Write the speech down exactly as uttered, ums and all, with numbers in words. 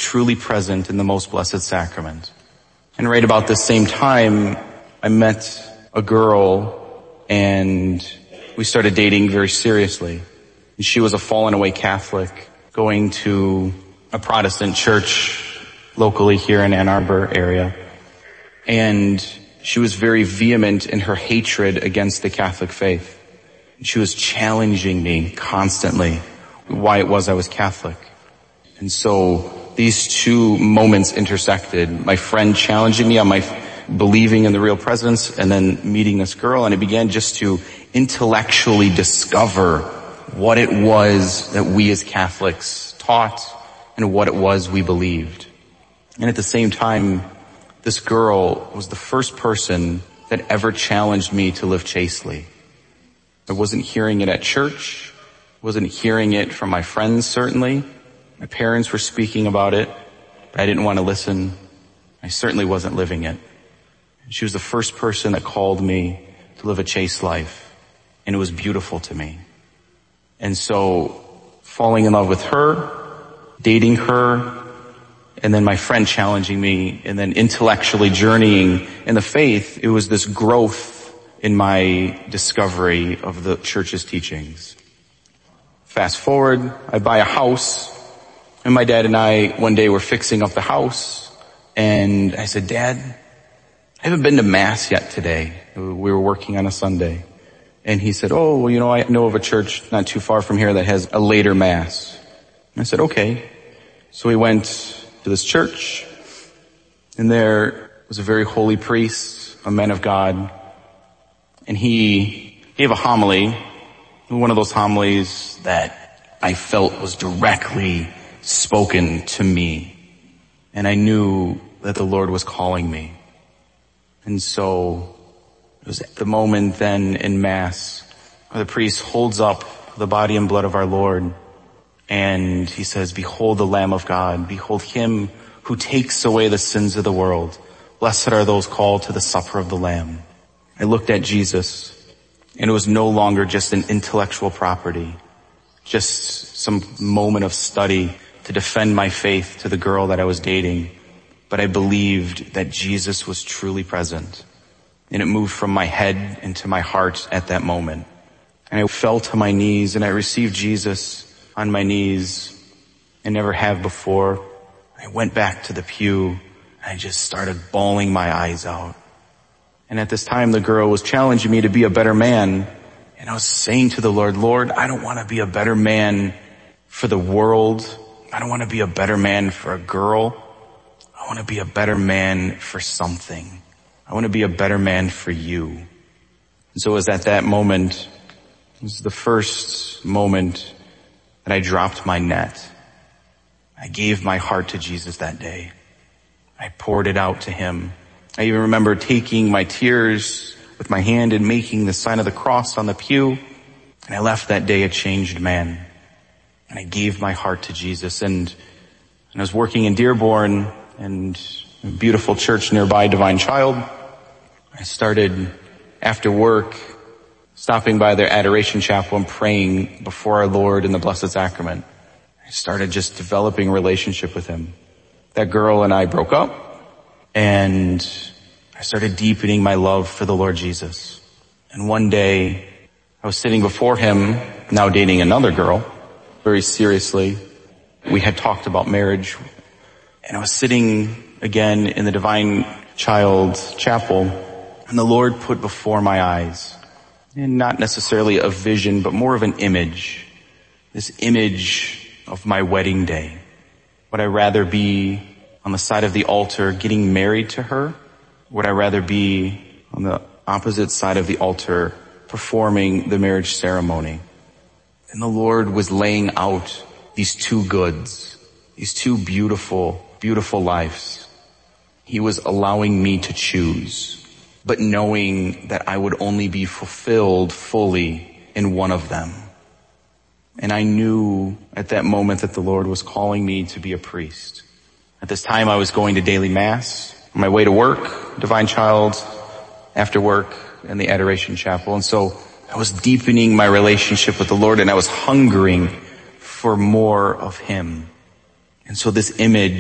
truly present in the most blessed sacrament. And right about the same time, I met a girl and we started dating very seriously. And she was a fallen away Catholic going to a Protestant church locally here in Ann Arbor area. And she was very vehement in her hatred against the Catholic faith. She was challenging me constantly why it was I was Catholic. And so these two moments intersected. My friend challenging me on my believing in the real presence and then meeting this girl, and I began just to intellectually discover what it was that we as Catholics taught and what it was we believed. And at the same time, this girl was the first person that ever challenged me to live chastely. I wasn't hearing it at church, wasn't hearing it from my friends certainly. My parents were speaking about it, but I didn't want to listen. I certainly wasn't living it. She was the first person that called me to live a chaste life, and it was beautiful to me. And so falling in love with her, dating her, and then my friend challenging me, and then intellectually journeying in the faith, it was this growth in my discovery of the church's teachings. Fast forward, I buy a house, and my dad and I one day were fixing up the house, and I said, Dad, I haven't been to Mass yet today. We were working on a Sunday. And he said, oh, well, you know, I know of a church not too far from here that has a later Mass. And I said, okay. So we went to this church, and there was a very holy priest, a man of God, and he gave a homily, one of those homilies that I felt was directly spoken to me. And I knew that the Lord was calling me. And so it was at the moment then in Mass where the priest holds up the body and blood of our Lord, and he says, behold the Lamb of God, behold him who takes away the sins of the world. Blessed are those called to the supper of the Lamb. I looked at Jesus, and it was no longer just an intellectual property, just some moment of study to defend my faith to the girl that I was dating. But I believed that Jesus was truly present, and it moved from my head into my heart at that moment. And I fell to my knees, and I received Jesus on my knees. I never have before. I went back to the pew, and I just started bawling my eyes out. And at this time, the girl was challenging me to be a better man. And I was saying to the Lord, Lord, I don't want to be a better man for the world. I don't want to be a better man for a girl. I want to be a better man for something. I want to be a better man for you. And so it was at that moment, it was the first moment that I dropped my net. I gave my heart to Jesus that day. I poured it out to him. I even remember taking my tears with my hand and making the sign of the cross on the pew. And I left that day a changed man. And I gave my heart to Jesus. And, and I was working in Dearborn and a beautiful church nearby, Divine Child. I started after work stopping by their adoration chapel and praying before our Lord in the Blessed Sacrament. I started just developing a relationship with him. That girl and I broke up, and I started deepening my love for the Lord Jesus. And one day I was sitting before him, now dating another girl, very seriously. We had talked about marriage, and I was sitting again in the Divine Child chapel, and the Lord put before my eyes, and not necessarily a vision, but more of an image, this image of my wedding day. Would I rather be on the side of the altar getting married to her? Would I rather be on the opposite side of the altar performing the marriage ceremony? And the Lord was laying out these two goods, these two beautiful, beautiful lives. He was allowing me to choose, but knowing that I would only be fulfilled fully in one of them. And I knew at that moment that the Lord was calling me to be a priest. At this time I was going to daily Mass, on my way to work, Divine Child, after work, in the Adoration Chapel. And so I was deepening my relationship with the Lord, and I was hungering for more of him. And so this image